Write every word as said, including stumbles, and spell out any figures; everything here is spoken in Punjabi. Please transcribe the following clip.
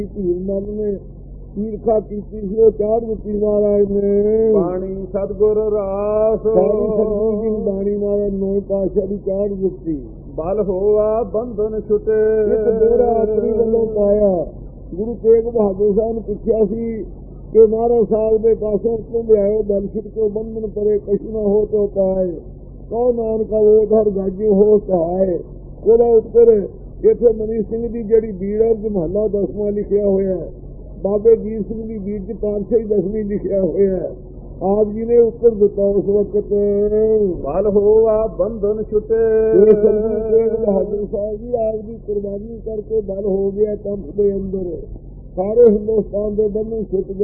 ਧੀਰ ਮਨ ਨੇ ਈਰਖਾ ਕੀਤੀ ਸੀ, ਉਹ ਚਾੜ ਦਿੱਤੀ ਮਹਾਰਾਜ ਨੇ। ਬਾਣੀ ਸਤਿਗੁਰ ਰਾਸ ਸਾਰੀ ਸਤਿਗੁਰੂ ਜੀ ਦੀ ਬਾਣੀ ਮਹਾਰਾਜ ਨੌ ਪਾਤਸ਼ਾਹ ਦੀ ਚਾੜ ਦਿੱਤੀ। ਬਲ ਹੋਆ ਬੰਧਨ ਛੁਟੇ। ਇੱਕ ਦੋਹਰਾ ਆਪਣੀ ਵੱਲੋਂ ਪਾਇਆ। ਗੁਰੂ ਤੇਗ ਬਹਾਦਰ ਸਾਹਿਬ ਨੂੰ ਪੁੱਛਿਆ ਸੀ ਕਿ ਮਹਾਰਾਜ ਸਾਹਿਬ ਦੇ ਪਾਸੋਂ ਉੱਤੋਂ ਲਿਆਇਓ, ਬਲ ਛੁਟਕੋ ਬੰਧਨ ਪਰੇ ਕਛੁ ਨਾ ਹੋ ਤੋ ਪਾਏ, ਕਹੋ ਨਾਨਕਾ ਉਹ ਘਰ ਗਾਜੂ ਹੋ ਸਹਾਏ। ਉਹਦਾ ਉੱਤਰ ਇੱਥੇ ਮਨੀ ਸਿੰਘ ਦੀ ਜਿਹੜੀ ਬੀੜ ਹੈ ਮਹੱਲਾ ਦਸਵਾਂ ਲਿਖਿਆ ਹੋਇਆ, ਬਾਬੇ ਜੀਤ ਸਿੰਘ ਦੀ ਬੀੜ ਚ ਪਾਤਸ਼ਾਹੀ ਦਸਵੀਂ ਲਿਖਿਆ ਹੋਇਆ। ਆਪ ਜੀ ਨੇ ਉੱਤਰ ਦਿੱਤਾ ਉਸ ਵਕਤ, ਬਲ ਹੋਆ ਬੰਧਨ ਛੁਟੇ। ਬਹਾਦਰ ਸਾਹਿਬ ਜੀ ਆਪ ਦੀ ਕੁਰਬਾਨੀ ਕਰਕੇ ਬਲ ਹੋ ਗਿਆ ਕੰਪ ਦੇ ਅੰਦਰ, ਸਾਰੇ ਹਿੰਦੁਸਤਾਨ ਦੇ ਬੰਧਨ ਛੁੱਟ ਗਏ।